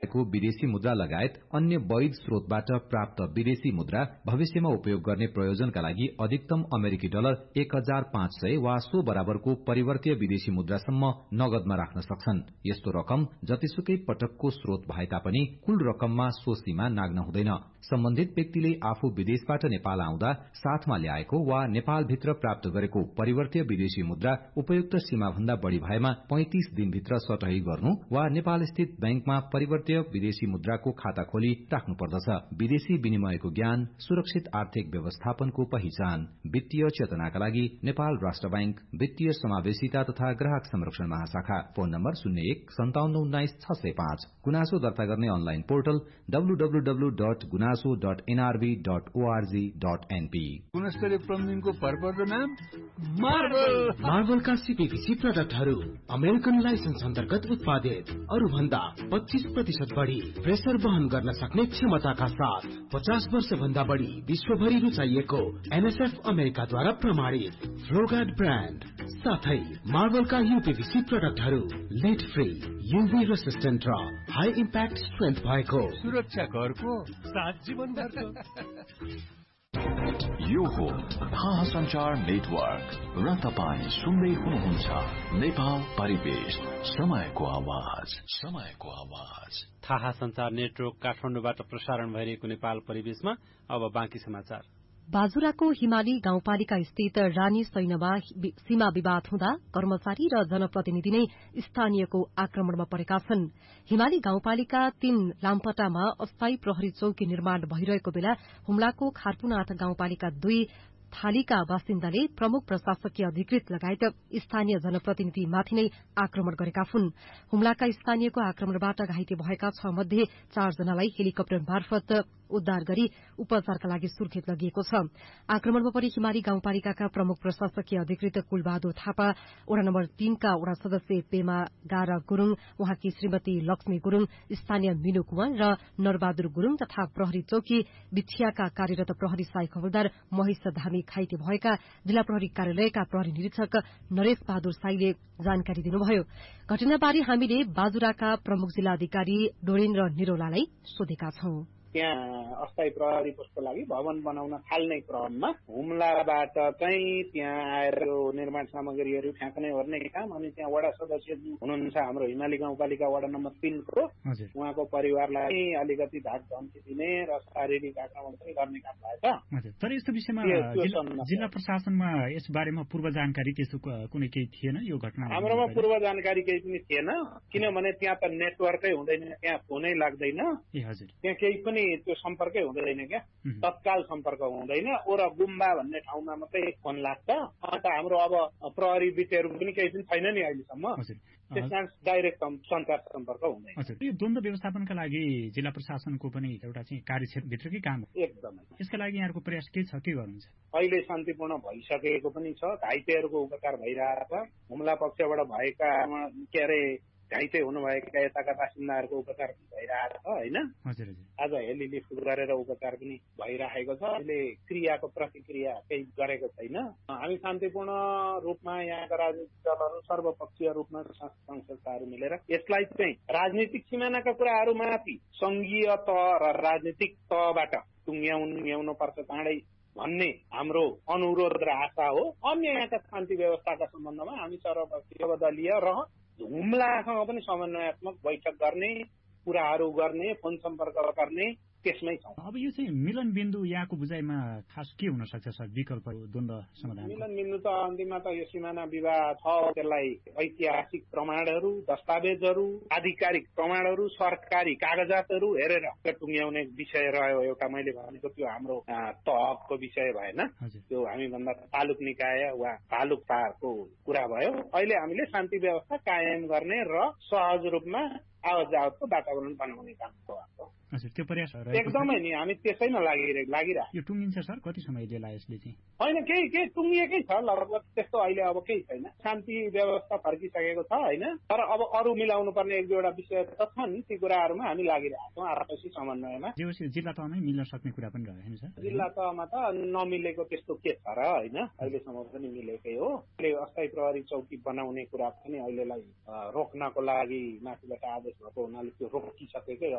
आएको विदेशी मुद्रा लगायत अन्य वैध स्रोतबाट प्राप्त विदेशी मुद्रा भविष्यमा उपयोग गर्ने प्रयोजनका लागि अधिकतम अमेरिकी डलर 1500 वा सो बराबरको परिवर्तीय विदेशी मुद्रासम्म नगदमा राख्न सक्छन्। यस्तो रकम जतिसुकै पटकको स्रोत भए तापनि कुल रकममा सो सीमा नाग्न हुँदैन। सम्बन्धित व्यक्तिले आफू विदेशबाट नेपाल आउँदा साथमा ल्याएको वा नेपालभित्र प्राप्त गरेको परिवर्तीय विदेशी मुद्रा उपयुक्त सीमा भन्दा बढ़ी भएमा 35 दिनभित्र सटही गर्नु वा नेपाल स्थित बैंकमा परिवर्तीय विदेशी मुद्राको खाता खोली राख्नु पर्दछ। विदेशी विनिमयको ज्ञान, सुरक्षित आर्थिक व्यवस्थापनको पहिचान। वित्तीय चेतनाका लागि नेपाल राष्ट्र बैंक, वित्तीय समावेशिता तथा ग्राहक संरक्षण महाशाखा। फोन नम्बर 015719 गुनासो दर्ता गर्ने अनलाइन पोर्टल www.gunaso.nrb.org.np। गुणस्तरीय प्लम्बिङको भरपर्दो नाम मार्बलका सीपीवीसी प्रोडक्टहरू अमेरिकन लाइसेन्स अन्तर्गत उत्पादित, अरू भन्दा 25% बढ़ी प्रेसर वहन गर्न सक्ने क्षमताका साथ 50 वर्ष भन्दा बढ़ी विश्वभरि रुचाइएको एनएसएफ अमेरिकाद्वारा प्रमाणित फ्लोगार्ड ब्रान्ड साथै मार्बलका यूपीवीसी प्रोडक्टहरू लेड फ्री, यूभी रेसिस्टेन्ट र हाई इम्प्याक्ट स्ट्रेन्थ भएको सुरक्षा घरको साथ जीवन भरको। यो हो थाहा संचार नेटवर्क र तपाईं सुन्दै हुनुहुन्छ नेपाल परिवेश, समयको आवाज, समयको आवाज। थाहा संचार नेटवर्क काठमाडौँबाट प्रसारण भइरहेको नेपाल परिवेशमा अब बाँकी समाचार। बाजुराको हिमाली गाउँपालिका स्थित रानी सैनमा सीमा विवाद हुँदा कर्मचारी र जनप्रतिनिधि नै स्थानीयको आक्रमणमा परेका छन्। हिमाली गाउँपालिका 3 लामपटामा अस्थायी प्रहरी चौकी निर्माण भइरहेको बेला हुम्लाको खारपुनाथ गाउँपालिका 2 थालीका बासिन्दाले प्रमुख प्रशासकीय अधिकृत लगायत स्थानीय जनप्रतिनिधिमाथि नै आक्रमण गरेका हुन्। हुम्लाका स्थानीयको आक्रमणबाट घाइते भएका 6 मध्ये 4 जनालाई हेलिकप्टर मार्फत उद्धार गरी उपचारका लागि सुर्खेत लगिएको छ। आक्रमणमा परि हिमाली गाउँपालिकाका प्रमुख प्रशासकीय अधिकृत कुलबहादुर थापा, वडा नम्बर 3 का वडा सदस्य पेमा गारा गुरूङ, उहाँकी श्रीमती लक्ष्मी गुरूङ, स्थानीय मिनु कुमार र नरबहादुर गुरूङ तथा प्रहरी चौकी बिछियाका कार्यरत प्रहरी सहायक हवलदार महेश धामी घाइते भएका जिल्ला प्रहरी कार्यालयका प्रहरी निरीक्षक नरेश बहादुर साईले जानकारी दिनुभयो। घटनाबारे हामीले बाजुराका प्रमुख जिल्ला अधिकारी डोरेन्द्र निरौलालाई सोधेका छौं। त्यहाँ अस्थायी प्रहरी पोस्टको लागि भवन बनाउन थाल्ने क्रममा हुम्लाबाट चाहिँ त्यहाँ आएर निर्माण सामग्रीहरू फ्याँक्ने ओर्ने काम, अनि त्यहाँ वडा सदस्य हुनुहुन्छ हाम्रो हिमाली गाउँपालिका वडा नम्बर 3 को, उहाँको परिवारलाई अलिकति धाक धम्की दिने र शारीरिक आक्रमण पनि गर्ने काम भएछ। तर यस्तो विषयमा जिल्ला प्रशासनमा यस बारेमा पूर्व जानकारी त्यसो कुनै केही थिएन? यो घटना हाम्रोमा पूर्व जानकारी केही पनि थिएन, किनभने त्यहाँ त नेटवर्कै हुँदैन, त्यहाँ फोनै लाग्दैन, त्यहाँ केही पनि त्यो सम्पर्कै हुँदैन, क्या तत्काल सम्पर्क हुँदैन। ओरा गुम्बा भन्ने ठाउँमा मात्रै फोन लाग्छ। अन्त हाम्रो अब प्रहरी बिटेहरू पनि केही पनि छैन नि अहिलेसम्म, त्यसमा डाइरेक्ट संचार सम्पर्क हुँदैन। यो द्वन्द्व व्यवस्थापनका लागि जिल्ला प्रशासनको पनि एउटा चाहिँ कार्यक्षेत्रभित्रकै काम हो। एकदमै। यसका लागि यहाँको प्रयास के छ, के गर्नुहुन्छ? अहिले शान्तिपूर्ण भइसकेको पनि छ, घाइतेहरूको उपचार भइरहेको छ। हुम्ला पक्षबाट भएका के अरे घाइते हुनुभएका यताका बासिन्दाहरूको उपचार भइरहेको छ होइन। आज हेली लिफ्ट गरेर उपचार पनि भइरहेको छ। अहिले क्रियाको प्रतिक्रिया केही गरेको छैन। हामी शान्तिपूर्ण रूपमा यहाँका राजनीतिक दलहरू सर्वपक्षीय रूपमा संस्थाहरू मिलेर यसलाई चाहिँ राजनीतिक सिमानाका कुराहरूमाथि संघीय तह र राजनीतिक तहबाट टुङ्ग्याउनु पर्छ चाँडै भन्ने हाम्रो अनुरोध र आशा हो। अन्य यहाँका शान्ति व्यवस्थाका सम्बन्धमा हामी सर्वदलीय र हुम्लासँग पनि समन्वयात्मक बैठक गर्ने, कुराहरू गर्ने, फोन सम्पर्क गर्ने त्यसमै छौं। अब यो चाहिँ मिलन बिन्दु यहाँको बुझाइमा खास के हुन सक्छ सर, विकल्प द्वन्द्व समाधान? मिलन बिन्दु त अन्तिममा त यो सिमाना विवाद छ, त्यसलाई ऐतिहासिक प्रमाणहरू, दस्तावेजहरू, आधिकारिक प्रमाणहरू, सरकारी कागजातहरू हेरेर टुङ्ग्याउने विषय रह्यो। एउटा मैले भनेको त्यो हाम्रो तहको विषय भएन, त्यो हामीभन्दा तालुक निकाय वा तालुकताको कुरा भयो। अहिले हामीले शान्ति व्यवस्था कायम गर्ने र सहज रूपमा आवत जावतको वातावरण बनाउने काम हो। त्यो प्रयास एकदमै नि हामी त्यसैमा लागिरहेको। यो टुङ्गिन्छ सर, कति समय लिएला यसले चाहिँ? होइन, केही टुङ्गिएकै छ लगभग, त्यस्तो अहिले अब केही छैन। शान्ति व्यवस्था फर्किसकेको छ होइन, तर अब अरू मिलाउनु पर्ने एक दुईवटा विषय त छन्, ती कुराहरूमा हामी लागिरहेका छौँ आपसी समन्वयमा। जिल्ला तहमै मिल्न सक्ने कुरा पनि रह्यो सर? जिल्ला तहमा त नमिलेको त्यस्तो के छ र होइन, अहिलेसम्म पनि मिलेकै हो। अहिले अस्थायी प्रहरी चौकी बनाउने कुरा पनि अहिलेलाई रोक्नको लागि माथिबाट आदेश भएको हुनाले त्यो रोकिसकेकै